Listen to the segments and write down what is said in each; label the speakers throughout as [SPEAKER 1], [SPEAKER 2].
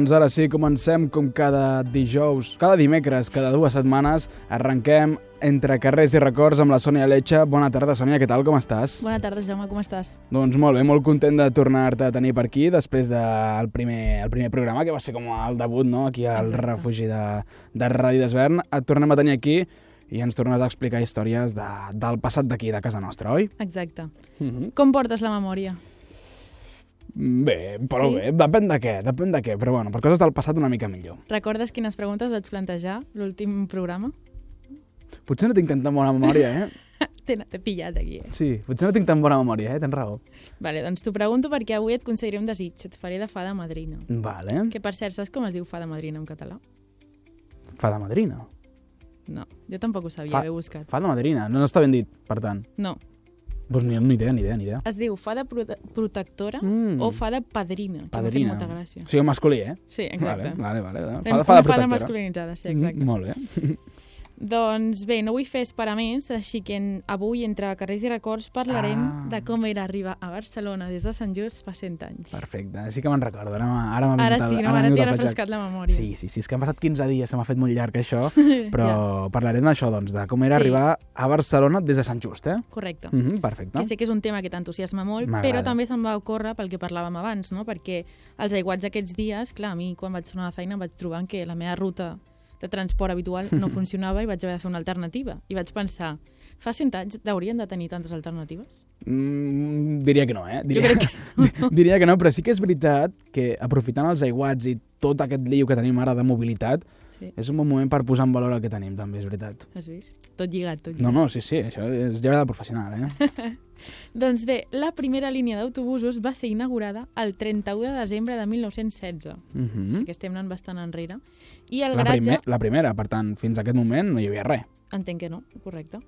[SPEAKER 1] Doncs ara sí, comencem com cada dijous, cada dimecres, cada 2 setmanes, arrenquem Entre carrers i records amb la Sònia Letxa. Bona tarda, Sònia, què tal, com estàs?
[SPEAKER 2] Bona tarda, Jaume, com estàs?
[SPEAKER 1] Doncs molt bé, molt content de tornar-te a tenir per aquí després del primer programa, que va ser com el debut, no?, aquí al refugi de Ràdio d'Esvern. Et tornem a tenir aquí i ens tornes a explicar històries del passat d'aquí, de casa nostra, oi?
[SPEAKER 2] Exacte. Com portes la memòria?
[SPEAKER 1] Bé, però sí? Bé, depèn de què, però bueno, per coses del passat una mica millor.
[SPEAKER 2] Recordes quines preguntes vaig plantejar l'últim programa?
[SPEAKER 1] Potser no tinc tanta bona memòria,
[SPEAKER 2] T'he pillat aquí,
[SPEAKER 1] Sí, potser no tinc tan bona memòria, tens raó.
[SPEAKER 2] Vale, doncs t'ho pregunto perquè avui et concediré un desig. Et faré de fada madrina.
[SPEAKER 1] Vale.
[SPEAKER 2] Que per cert, saps com es diu fada madrina en català?
[SPEAKER 1] Fada madrina?
[SPEAKER 2] No, jo tampoc ho sabia, he buscat.
[SPEAKER 1] Fada madrina, no està ben dit, per tant.
[SPEAKER 2] No.
[SPEAKER 1] Doncs ni idea.
[SPEAKER 2] Es diu fada protectora o fada padrina, que m'ha fet molta gràcia.
[SPEAKER 1] O sigui, masculí,
[SPEAKER 2] Sí, exacte.
[SPEAKER 1] Vale.
[SPEAKER 2] Fada protectora. Fada masculinitzada, sí, exacte.
[SPEAKER 1] Molt bé.
[SPEAKER 2] Doncs bé, no vull fer esperar més, així que avui, entre carrers i records, parlarem de com era arribar a Barcelona des de Sant Just fa 100 anys.
[SPEAKER 1] Perfecte, sí que me'n recordo. Ara
[SPEAKER 2] t'he refrescat la memòria.
[SPEAKER 1] Sí, és que han passat 15 dies, se m'ha fet molt llarg això, però parlarem d'això, doncs, de com era arribar a Barcelona des de Sant Just,
[SPEAKER 2] Correcte.
[SPEAKER 1] Perfecte.
[SPEAKER 2] Que sé que és un tema que t'entusiasma molt, però també se'm va ocórrer pel que parlàvem abans, no? Perquè els aiguats d'aquests dies, clar, a mi quan vaig tornar a la feina em vaig trobar que la meva ruta de transport habitual no funcionava i vaig haver de fer una alternativa. I vaig pensar, fa 100 anys haurien de tenir tantes alternatives?
[SPEAKER 1] Diria que no, Diria que no, però sí que és veritat que aprofitant els aiguats i tot aquest lío que tenim ara de mobilitat, és un bon moment per posar en valor el que tenim, també, és veritat.
[SPEAKER 2] Has vist? Tot lligat.
[SPEAKER 1] No, sí, això és lleva de professional,
[SPEAKER 2] Doncs bé, la primera línia d'autobusos va ser inaugurada el 31 de desembre de 1916. O sigui que estem anant bastant enrere. I el garatge...
[SPEAKER 1] La primera, per tant, fins a aquest moment no hi havia res.
[SPEAKER 2] Entenc que no, correcte.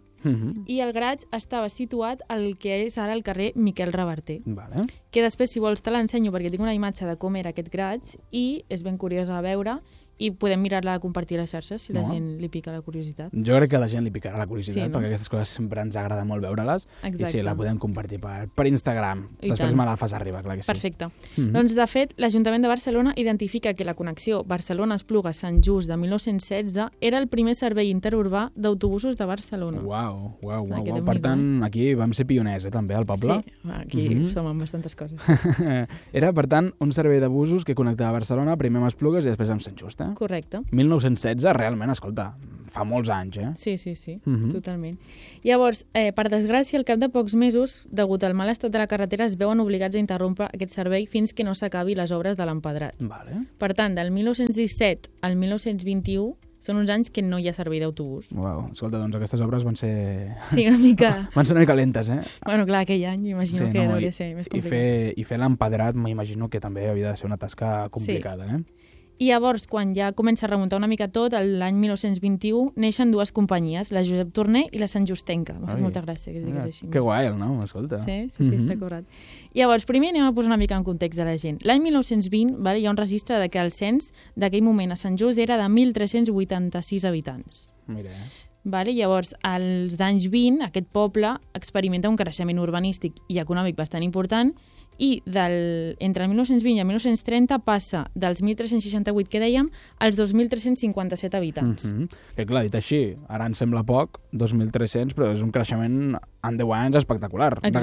[SPEAKER 2] I el garatge estava situat al que és ara el carrer Miquel Reverter.
[SPEAKER 1] Vale.
[SPEAKER 2] Que després, si vols, te l'ensenyo perquè tinc una imatge de com era aquest garatge i és ben curiosa de veure i podem mirar-la a compartir a les xarxes si la gent li pica la curiositat.
[SPEAKER 1] Jo crec que a la gent li picarà la curiositat, perquè aquestes coses sempre ens agrada molt veure-les.
[SPEAKER 2] Exacte.
[SPEAKER 1] I sí, la podem compartir per Instagram. Després me la fas arribar, clar que sí.
[SPEAKER 2] Perfecte. Doncs, de fet, l'Ajuntament de Barcelona identifica que la connexió Barcelona-Espluga-Sant Just de 1916 era el primer servei interurbà d'autobusos de Barcelona.
[SPEAKER 1] Uau. Per tant, aquí vam ser pioners, també, al poble.
[SPEAKER 2] Sí, aquí som amb bastantes coses.
[SPEAKER 1] Era, per tant, un servei de busos que connectava Barcelona, primer amb Esplugues i després amb Sant Just,
[SPEAKER 2] Correcte.
[SPEAKER 1] 1916, realment, escolta, fa molts anys,
[SPEAKER 2] Sí, totalment. Llavors, per desgràcia, al cap de pocs mesos, degut al mal estat de la carretera, es veuen obligats a interrompre aquest servei fins que no s'acabi les obres de l'empedrat.
[SPEAKER 1] Vale.
[SPEAKER 2] Per tant, del 1917 al 1921 són uns anys que no hi ha servei d'autobús.
[SPEAKER 1] Uau, escolta, doncs aquestes obres van ser...
[SPEAKER 2] Sí, una mica...
[SPEAKER 1] van ser una mica lentes,
[SPEAKER 2] Bueno, clar, aquell any imagino que hauria de ser més complicat.
[SPEAKER 1] I fer l'empedrat m'imagino que també havia de ser una tasca complicada,
[SPEAKER 2] I llavors, quan ja comença a remuntar una mica tot, l'any 1921 neixen dues companyies, la Josep Torner i la Sant Justenca. M'ha fet molta gràcia que es digués així.
[SPEAKER 1] Que guai el nom, escolta.
[SPEAKER 2] Sí, està cobrat. Llavors, primer anem a posar una mica en context de la gent. L'any 1920 hi ha un registre de que el cens d'aquell moment a Sant Just era de 1.386 habitants.
[SPEAKER 1] Mira,
[SPEAKER 2] Llavors, als anys 20, aquest poble experimenta un creixement urbanístic i econòmic bastant important i entre el 1920 i el 1930 passa dels 1.368 que dèiem als 2.357 habitants.
[SPEAKER 1] Que clar, dit així, ara ens sembla poc, 2.300, però és un creixement en 10 anys espectacular.
[SPEAKER 2] Exacte.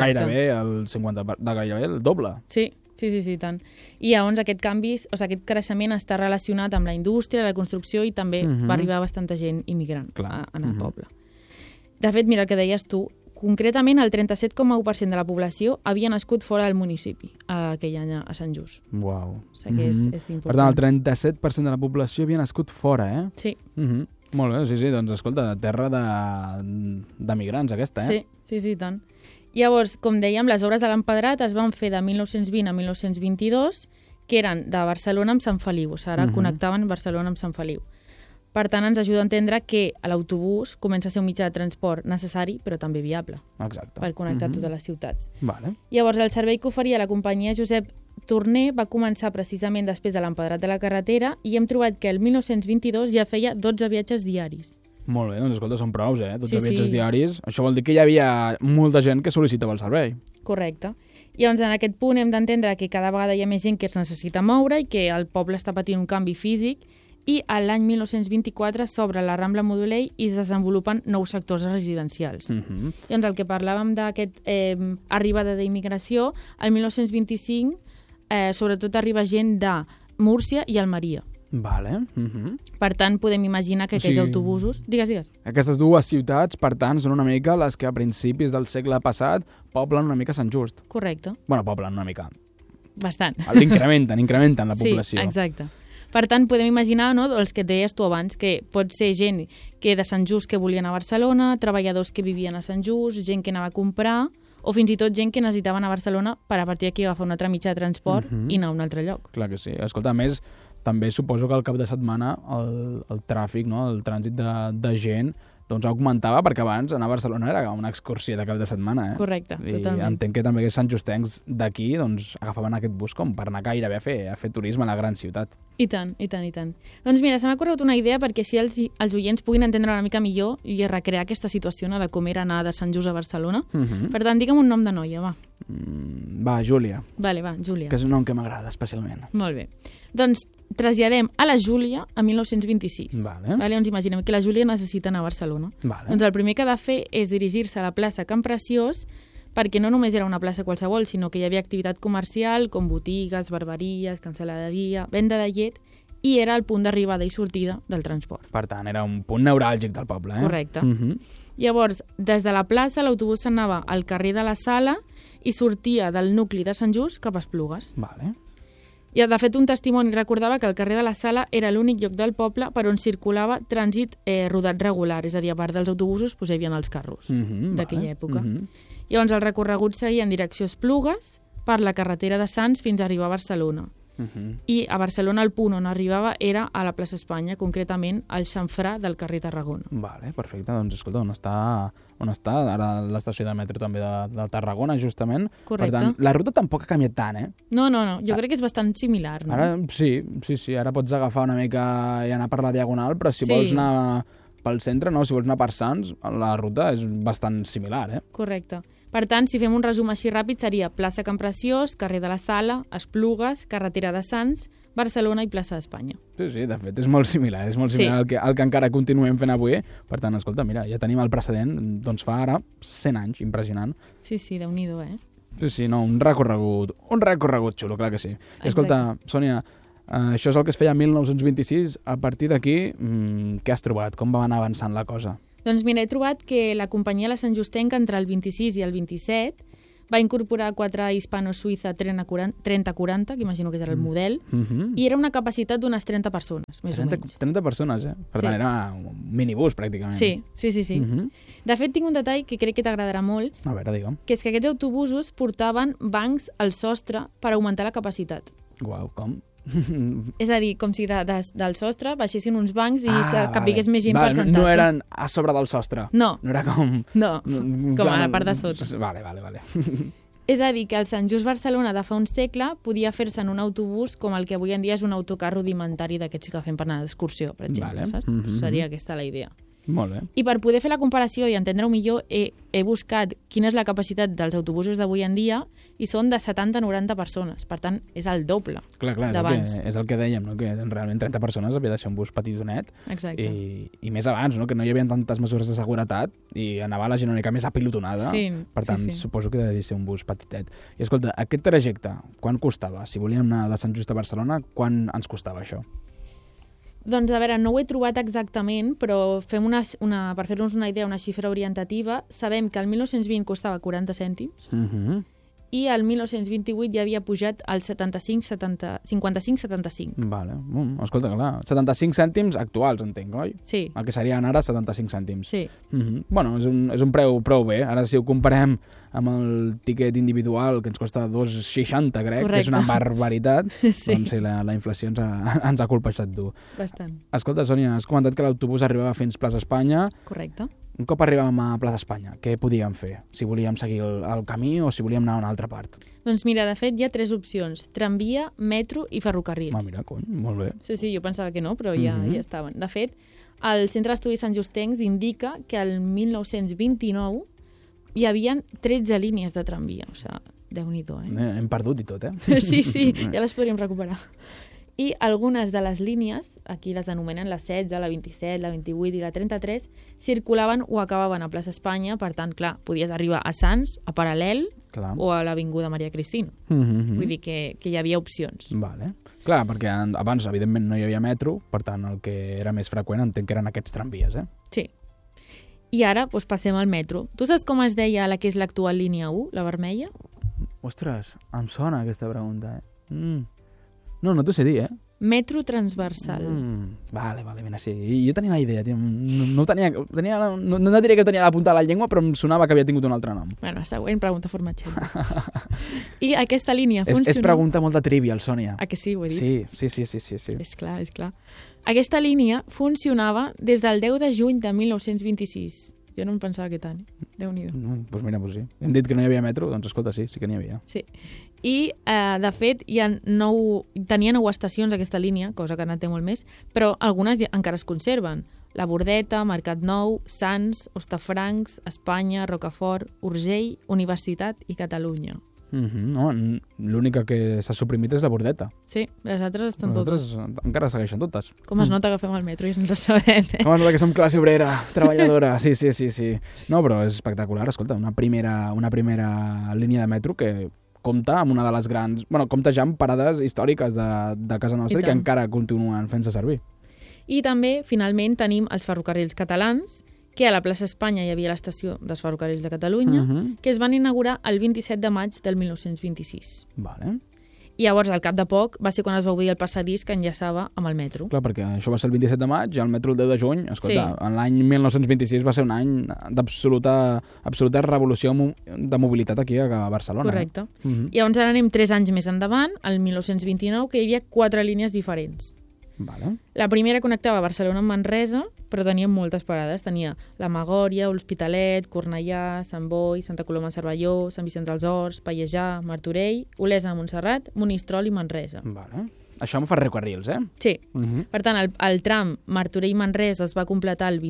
[SPEAKER 1] De gairebé el doble.
[SPEAKER 2] Sí, tant. I llavors aquest creixement està relacionat amb la indústria, la construcció i també va arribar bastanta gent immigrant en el poble. De fet, mira el que deies tu, concretament el 37,1% de la població havia nascut fora del municipi aquell any a Sant Just.
[SPEAKER 1] Uau.
[SPEAKER 2] O sigui que és important.
[SPEAKER 1] Per tant, el 37% de la població havia nascut fora,
[SPEAKER 2] Sí.
[SPEAKER 1] Molt bé, sí, doncs escolta, terra d'emigrants aquesta,
[SPEAKER 2] Sí, tant. Llavors, com dèiem, les obres de l'empedrat es van fer de 1920 a 1922, que eren de Barcelona amb Sant Feliu, o sigui, ara connectaven Barcelona amb Sant Feliu. Per tant, ens ajuda a entendre que l'autobús comença a ser un mitjà de transport necessari, però també viable.
[SPEAKER 1] Exacte.
[SPEAKER 2] Per connectar totes les ciutats.
[SPEAKER 1] Vale.
[SPEAKER 2] Llavors, el servei que oferia la companyia Josep Torner va començar precisament després de l'empedrat de la carretera i hem trobat que el 1922 ja feia 12 viatges diaris.
[SPEAKER 1] Molt bé, doncs escolta, són prous, 12 viatges diaris. Això vol dir que hi havia molta gent que sol·licitava el servei.
[SPEAKER 2] Correcte. Llavors, en aquest punt hem d'entendre que cada vegada hi ha més gent que es necessita moure i que el poble està patint un canvi físic i a l'any 1924 s'obre la Rambla Modulell i es desenvolupen nous sectors residencials. Llavors, el que parlàvem d'aquest arribada d'immigració, el 1925 sobretot arriba gent de Múrcia i Almeria.
[SPEAKER 1] Vale.
[SPEAKER 2] Per tant, podem imaginar que aquells autobusos... Digues.
[SPEAKER 1] Aquestes dues ciutats, per tant, són una mica les que a principis del segle passat poblen una mica Sant Just.
[SPEAKER 2] Correcte.
[SPEAKER 1] Bueno, poblen una mica.
[SPEAKER 2] Bastant.
[SPEAKER 1] Incrementen la població.
[SPEAKER 2] Sí, exacte. Per tant, podem imaginar, no, els que et deies tu abans, que pot ser gent que de Sant Just que volien a Barcelona, treballadors que vivien a Sant Just, gent que anava a comprar, o fins i tot gent que necessitava anar a Barcelona per a partir d'aquí agafar un altre mitjà de transport i anar a un altre lloc.
[SPEAKER 1] Clar que sí. Escolta, a més, també suposo que al cap de setmana el tràfic, no, el trànsit de gent, doncs augmentava, perquè abans anar a Barcelona era una excursió de cap de setmana.
[SPEAKER 2] Correcte, totalment.
[SPEAKER 1] I entenc que també que sant justencs d'aquí doncs, agafaven aquest bus com per anar gairebé a fer turisme a la gran ciutat.
[SPEAKER 2] I tant. Doncs mira, se m'ha corregut una idea perquè si els oients puguin entendre una mica millor i recrear aquesta situació, no, de com era anar de Sant Just a Barcelona. Per tant, digue'm un nom de noia, va.
[SPEAKER 1] Va, Júlia.
[SPEAKER 2] Vale, va, Júlia.
[SPEAKER 1] Que és un nom que m'agrada especialment.
[SPEAKER 2] Molt bé. Doncs traslladem a la Júlia a 1926.
[SPEAKER 1] Vale.
[SPEAKER 2] Llavors imaginem que la Júlia necessita anar a Barcelona.
[SPEAKER 1] Vale.
[SPEAKER 2] Doncs el primer que ha de fer és dirigir-se a la plaça Camp Preciós, perquè no només era una plaça qualsevol, sinó que hi havia activitat comercial com botigues, barberies, cancel·leria, venda de llet, i era el punt d'arribada i sortida del transport.
[SPEAKER 1] Per tant, era un punt neuràlgic del poble.
[SPEAKER 2] Correcte. Llavors, des de la plaça, l'autobús s'anava al carrer de la Sala i sortia del nucli de Sant Just cap a Esplugues.
[SPEAKER 1] Vale.
[SPEAKER 2] I, de fet, un testimoni recordava que el carrer de la Sala era l'únic lloc del poble per on circulava trànsit rodat regular, és a dir, a part dels autobusos, doncs hi havia els carros d'aquella època. Llavors, el recorregut seguia en direcció a Esplugues per la carretera de Sants fins a arribar a Barcelona. I a Barcelona el punt on arribava era a la plaça Espanya, concretament al xamfrà del carrer Tarragona.
[SPEAKER 1] Vale, perfecte. Doncs escolta, on està ara l'estació de metro també de Tarragona, justament.
[SPEAKER 2] Correcte.
[SPEAKER 1] Per tant, la ruta tampoc ha canviat tant, eh?
[SPEAKER 2] No, jo crec que és bastant similar, no?
[SPEAKER 1] Ara sí, ara pots agafar una mica i anar per la Diagonal, però si vols anar pel centre, no, si vols anar per Sants, la ruta és bastant similar, eh?
[SPEAKER 2] Correcte. Per tant, si fem un resum així ràpid, seria plaça Camp Preciós, carrer de la Sala, Esplugues, carretera de Sants, Barcelona i plaça d'Espanya.
[SPEAKER 1] Sí, de fet, és molt similar. És molt similar al que encara continuem fent avui. Per tant, escolta, mira, ja tenim el precedent, doncs fa ara 100 anys, impressionant.
[SPEAKER 2] Sí, Déu-n'hi-do, eh?
[SPEAKER 1] Sí, no, un recorregut xulo, clar que sí. I escolta, Sònia, això és el que es feia el 1926. A partir d'aquí, què has trobat? Com va anar avançant la cosa?
[SPEAKER 2] Doncs mira, he trobat que la companyia La Sant Justenca entre el 26 i el 27 va incorporar 4 hispano-suïssa 30-40, que imagino que era el model, i era una capacitat d'unes 30 persones, més o menys.
[SPEAKER 1] 30 persones, eh? Per tant, era un minibús, pràcticament.
[SPEAKER 2] Sí. De fet, tinc un detall que crec que t'agradarà molt.
[SPEAKER 1] A veure, digue'm.
[SPEAKER 2] Que és que aquests autobusos portaven bancs al sostre per augmentar la capacitat.
[SPEAKER 1] Uau, com?
[SPEAKER 2] És a dir, com si del sostre baixessin uns bancs i capigués més gent per sentar-se.
[SPEAKER 1] No eren a sobre del sostre.
[SPEAKER 2] No.
[SPEAKER 1] No era com...
[SPEAKER 2] No, com a la part de sota.
[SPEAKER 1] Vale.
[SPEAKER 2] És a dir, que el Sant Just Barcelona de fa un segle podia fer-se en un autobús com el que avui en dia és un autocar rudimentari d'aquests que fem per anar d'excursió, per exemple. Saps? Seria aquesta la idea.
[SPEAKER 1] Molt bé.
[SPEAKER 2] I per poder fer la comparació i entendre-ho millor, he buscat quina és la capacitat dels autobusos d'avui en dia i són de 70-90 persones. Per tant, és el doble d'abans.
[SPEAKER 1] És el que dèiem, no? Que realment 30 persones havia de ser un bus petitonet.
[SPEAKER 2] Exacte.
[SPEAKER 1] I més abans, no? Que no hi havia tantes mesures de seguretat i anava la gent una mica més apilotonada. Per tant, suposo que devia ser un bus petitet. I escolta, aquest trajecte, quan costava? Si volíem anar de Sant Just a Barcelona, quan ens costava això?
[SPEAKER 2] Doncs, a veure, no ho he trobat exactament, però fem per fer-nos una idea, una xifra orientativa, sabem que el 1920 costava 40 cèntims i el 1928 ja havia pujat al 55-75.
[SPEAKER 1] Vale. Escolta, clar, 75 cèntims actuals, entenc, oi?
[SPEAKER 2] Sí.
[SPEAKER 1] El que serien ara 75 cèntims.
[SPEAKER 2] Sí.
[SPEAKER 1] Bueno, és un preu prou bé. Ara, si ho comparem amb el tiquet individual, que ens costa 2,60, crec, que és una barbaritat, doncs sí, la inflació ens ha colpejat dur.
[SPEAKER 2] Bastant.
[SPEAKER 1] Escolta, Sònia, has comentat que l'autobús arribava fins Plaça Espanya.
[SPEAKER 2] Correcte.
[SPEAKER 1] Un cop arribàvem a Plaça Espanya, què podíem fer? Si volíem seguir el camí o si volíem anar a una altra part?
[SPEAKER 2] Doncs mira, de fet, hi ha 3 opcions. Tramvia, metro i ferrocarrils.
[SPEAKER 1] Mira, cony, molt bé.
[SPEAKER 2] Sí, jo pensava que no, però ja estaven. De fet, el Centre d'Estudis Sant Justencs indica que el 1929 hi havia 13 línies de tramvia. O sigui, Déu-n'hi-do,
[SPEAKER 1] Hem perdut i tot,
[SPEAKER 2] Sí, ja les podríem recuperar. I algunes de les línies, aquí les anomenen la 16, la 27, la 28 i la 33, circulaven o acabaven a plaça Espanya, per tant, clar, podies arribar a Sants, a Paral·lel o a l'Avinguda Maria Cristina. Vull dir que hi havia opcions.
[SPEAKER 1] Vale. Clar, perquè abans, evidentment, no hi havia metro, per tant, el que era més freqüent entenc que eren aquests tramvies,
[SPEAKER 2] Sí. I ara passem al metro. Tu saps com es deia la que és l'actual línia 1, la vermella?
[SPEAKER 1] Ostres, em sona aquesta pregunta, No t'ho sé dir,
[SPEAKER 2] Metro transversal.
[SPEAKER 1] Vale, mira, sí. Jo tenia la idea, no diria que tenia la punta de la llengua, però em sonava que havia tingut un altre nom.
[SPEAKER 2] Bueno, següent pregunta formatgenta. I aquesta línia funciona...
[SPEAKER 1] És pregunta molt de trivial, Sònia.
[SPEAKER 2] Que sí, ho he dit?
[SPEAKER 1] Sí.
[SPEAKER 2] És clar. Aquesta línia funcionava des del 10 de juny de 1926. Jo no em pensava que tant. Déu-n'hi-do.
[SPEAKER 1] Doncs mira, sí. Hem dit que no hi havia metro, doncs escolta, sí que n'hi havia.
[SPEAKER 2] Sí. I, de fet, tenia 9 estacions aquesta línia, cosa que ara té molt més, però algunes encara es conserven. La Bordeta, Mercat Nou, Sants, Hostafrancs, Espanya, Rocafort, Urgell, Universitat i Catalunya.
[SPEAKER 1] No, l'única que s'ha suprimit és la Bordeta.
[SPEAKER 2] Sí, les altres estan totes.
[SPEAKER 1] Encara segueixen totes.
[SPEAKER 2] Com es nota que fem el metro i ens ho sabem,
[SPEAKER 1] Com es nota que som classe obrera, treballadora. Sí. No, però és espectacular, escolta, una primera línia de metro que compta amb una de les grans... compta ja amb parades històriques de casa nostra i que encara continuen fent-se servir.
[SPEAKER 2] I també, finalment, tenim els ferrocarrils catalans, que a la plaça Espanya hi havia l'estació dels ferrocarrils de Catalunya, que es van inaugurar el 27 de maig del 1926.
[SPEAKER 1] Vale.
[SPEAKER 2] I llavors, al cap de poc, va ser quan es va obrir el passadís que enllaçava amb el metro.
[SPEAKER 1] Clar, perquè això va ser el 27 de maig i el metro el 10 de juny. Escolta, en l'any 1926 va ser un any d'absoluta revolució de mobilitat aquí a Barcelona.
[SPEAKER 2] Correcte. I llavors ara anem 3 anys més endavant, el 1929, que hi havia 4 línies diferents.
[SPEAKER 1] Vale.
[SPEAKER 2] La primera connectava Barcelona amb Manresa, però tenia moltes parades. Tenia la Magòria, l'Hospitalet, Cornellà, Sant Boi, Santa Coloma de Cervelló, Sant Vicenç dels Horts, Pallejà, Martorell, Olesa de Montserrat, Monistrol i Manresa.
[SPEAKER 1] Vale. Això amb ferrocarrils,
[SPEAKER 2] Sí. Per tant, el tram Martorell-Manresa es va completar el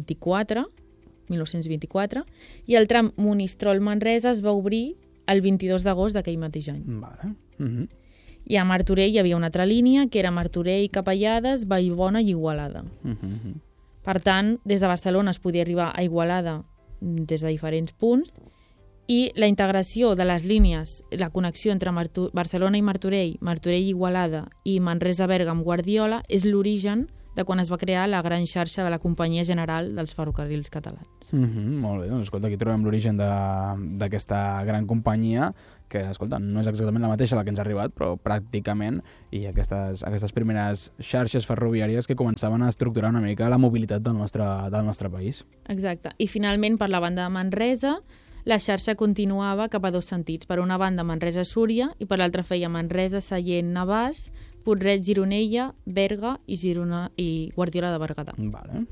[SPEAKER 2] 1924, i el tram Monistrol-Manresa es va obrir el 22 d'agost d'aquell mateix any.
[SPEAKER 1] Vale.
[SPEAKER 2] I a Martorell hi havia una altra línia, que era Martorell, Capellades, Vallbona i Igualada. Per tant, des de Barcelona es podia arribar a Igualada des de diferents punts, i la integració de les línies, la connexió entre Barcelona i Martorell, Martorell i Igualada i Manresa-Bèrgam-Guardiola és l'origen de quan es va crear la gran xarxa de la Companyia General dels Ferrocarrils Catalans.
[SPEAKER 1] Molt bé, doncs escolta, aquí trobem l'origen d'aquesta gran companyia, que, escolta, no és exactament la mateixa la que ens ha arribat, però pràcticament, i aquestes primeres xarxes ferroviàries que començaven a estructurar una mica la mobilitat del nostre país.
[SPEAKER 2] Exacte. I finalment, per la banda de Manresa, la xarxa continuava cap a 2 sentits. Per una banda, Manresa-Súria, i per l'altra feia Manresa-Sallent-Navàs, Puig-Gironella, Berga i Guardiola de Berguedà.
[SPEAKER 1] Vale.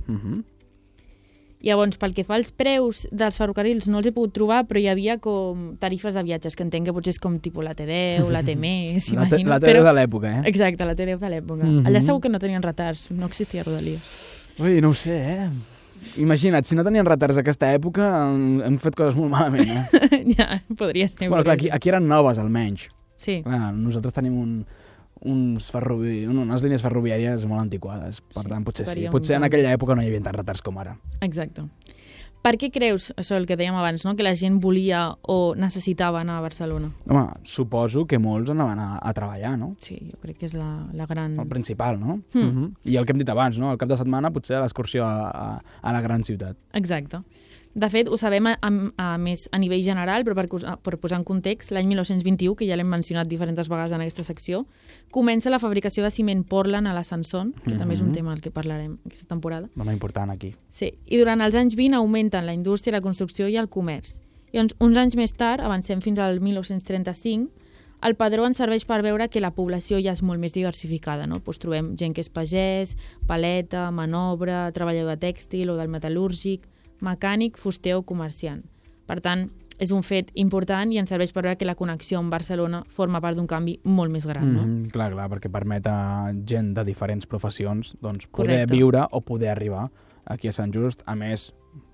[SPEAKER 2] Llavors, pel que fa als preus dels ferrocarrils, no els he pogut trobar, però hi havia com tarifes de viatges, que entenc que potser és com tipus la T10, la T+, imagino.
[SPEAKER 1] La T10 de l'època,
[SPEAKER 2] Exacte, la T10 de l'època. Allà segur que no tenien retards, no existia Rodalies.
[SPEAKER 1] Ui, no ho sé, Imagina't, si no tenien retards a aquesta època, hem fet coses molt malament,
[SPEAKER 2] Ja, podria ser.
[SPEAKER 1] Bueno, clar, aquí eren noves, almenys.
[SPEAKER 2] Sí.
[SPEAKER 1] Clar, nosaltres tenim unes línies ferroviàries molt antiquades. Per tant, potser sí. Potser en aquella època no hi havia tants retards com ara.
[SPEAKER 2] Exacte. Per què creus, això el que dèiem abans, no? Que la gent volia o necessitava anar a Barcelona?
[SPEAKER 1] Home, suposo que molts anaven a treballar, no?
[SPEAKER 2] Sí, jo crec que és la gran...
[SPEAKER 1] El principal, no? I el que hem dit abans, no? El cap de setmana potser a l'excursió a la gran ciutat.
[SPEAKER 2] Exacte. De fet, ho sabem més a nivell general, però per posar en context, l'any 1921, que ja l'hem mencionat diferents vegades en aquesta secció, comença la fabricació de ciment Portland a la Sanson, que també és un tema del que parlarem aquesta temporada.
[SPEAKER 1] Home, important aquí.
[SPEAKER 2] Sí, i durant els anys 20 augmenten la indústria, la construcció i el comerç. I doncs, uns anys més tard, avancem fins al 1935, el padró ens serveix per veure que la població ja és molt més diversificada, no? Pues trobem gent que és pagès, paleta, manobre, treballador de tèxtil o del metal·lúrgic, mecànic, fuster o comerciant. Per tant, és un fet important i ens serveix per veure que la connexió amb Barcelona forma part d'un canvi molt més gran. No?
[SPEAKER 1] Clar, perquè permet a gent de diferents professions doncs, poder viure o poder arribar aquí a Sant Just. A més,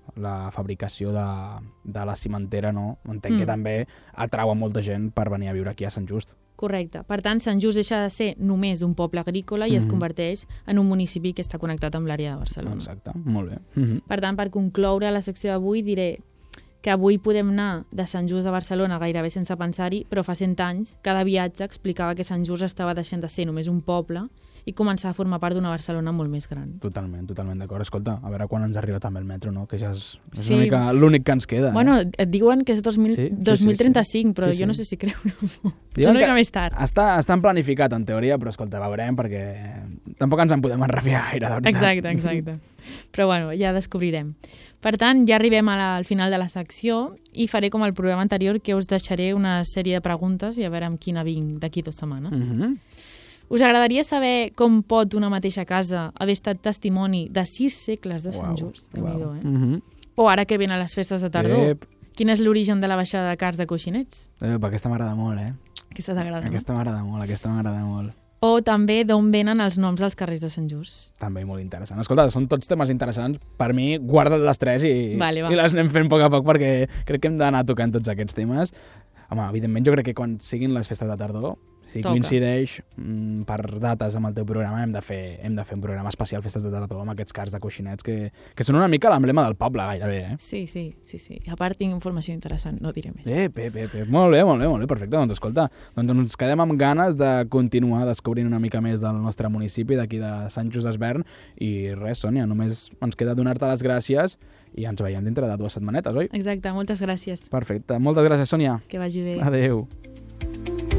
[SPEAKER 1] la fabricació de la cimentera, no? Entenc que també atrau a molta gent per venir a viure aquí a Sant Just.
[SPEAKER 2] Correcte. Per tant, Sant Just deixa de ser només un poble agrícola i es converteix en un municipi que està connectat amb l'àrea de Barcelona.
[SPEAKER 1] Exacte, molt bé.
[SPEAKER 2] Per tant, per concloure la secció d'avui, diré que avui podem anar de Sant Just a Barcelona gairebé sense pensar-hi, però fa 100 anys cada viatge explicava que Sant Just estava deixant de ser només un poble i començar a formar part d'una Barcelona molt més gran.
[SPEAKER 1] Totalment d'acord. Escolta, a veure quan ens arriba també el metro, no? Que ja és una mica l'únic que ens queda.
[SPEAKER 2] Bueno, et diuen que és 2035, però jo no sé si creure-ho. És una mica més tard.
[SPEAKER 1] Estan planificat, en teoria, però escolta, veurem, perquè tampoc ens en podem enrafiar gaire, la veritat.
[SPEAKER 2] Exacte. Però bueno, ja descobrirem. Per tant, ja arribem al final de la secció i faré com el programa anterior, que us deixaré una sèrie de preguntes i a veure amb quina vinc d'aquí 2 setmanes. Us agradaria saber com pot una mateixa casa haver estat testimoni de 6 segles de Sant Just? O ara que venen les festes de tardor, quin és l'origen de la baixada de cars de coixinets?
[SPEAKER 1] Aquesta m'agrada molt,
[SPEAKER 2] Aquesta t'agrada, no?
[SPEAKER 1] Aquesta m'agrada molt.
[SPEAKER 2] O també d'on venen els noms dels carrers de Sant Just.
[SPEAKER 1] També molt interessant. Escolta, són tots temes interessants. Per mi, guarda't les 3 i les anem fent a poc a poc, perquè crec que hem d'anar tocant tots aquests temes. Home, evidentment, jo crec que quan siguin les festes de tardor, si coincideix per dates amb el teu programa, hem de fer un programa especial Festes de Tardor amb aquests cars de coixinets que són una mica l'emblema del poble, gairebé.
[SPEAKER 2] Sí. A part, tinc informació interessant, no diré més.
[SPEAKER 1] Molt bé, perfecte. Doncs escolta, ens quedem amb ganes de continuar descobrint una mica més del nostre municipi, d'aquí de Sant Just Desvern, i res, Sònia, només ens queda donar-te les gràcies i ens veiem dintre de 2 setmanetes, oi?
[SPEAKER 2] Exacte, moltes gràcies.
[SPEAKER 1] Perfecte, moltes gràcies, Sònia.
[SPEAKER 2] Que vagi bé.
[SPEAKER 1] Adéu.